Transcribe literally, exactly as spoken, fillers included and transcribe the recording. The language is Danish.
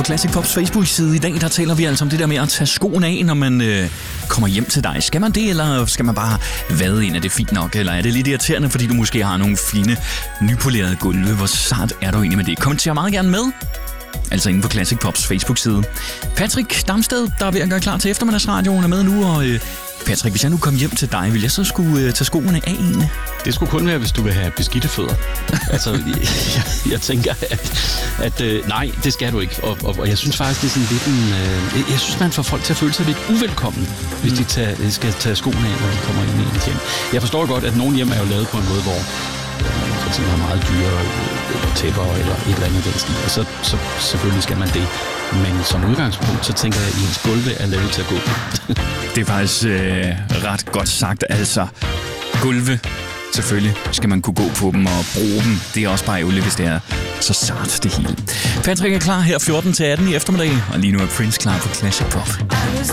Classic Pops Facebook-side. I dag der taler vi altså om det der med at tage skoen af, når man øh, kommer hjem til dig. Skal man det, eller skal man bare vade ind? Er det fint nok, eller er det lidt irriterende, fordi du måske har nogle fine, nypolerede gulve? Hvor sart er du egentlig med det? Kommenter meget gerne med. Altså inde på Classic Pops Facebook-side. Patrick Damsted, der er ved at gøre klar til eftermiddagsradioen, er med nu, og øh, Patrick, hvis jeg nu kom hjem til dig, vil jeg så skulle øh, tage skoene af egentlig? Det skulle kun være, hvis du vil have beskidte fødder. altså, jeg, jeg tænker, at, at øh, nej, det skal du ikke. Og, og, og jeg synes faktisk, det er sådan lidt en... Øh, jeg synes, man får folk til at føle sig lidt uvelkommen, hvis de tager, skal tage skoene af, når de kommer ind i et hjem. Jeg forstår godt, at nogle hjem er jo lavet på en måde, hvor man for eksempel har meget dyre øh, tæpper eller et eller andet den stil. Og så, så selvfølgelig skal man det. Men som udgangspunkt, så tænker jeg, at ens gulve er lavet til at gå. Det er faktisk øh, ret godt sagt. Altså, gulve, selvfølgelig skal man kunne gå på dem og bruge dem. Det er også bare ærgerligt, hvis det er så sart det hele. Patrick er klar her fjorten til atten i eftermiddag, og lige nu er Prince klar på Classic Pop.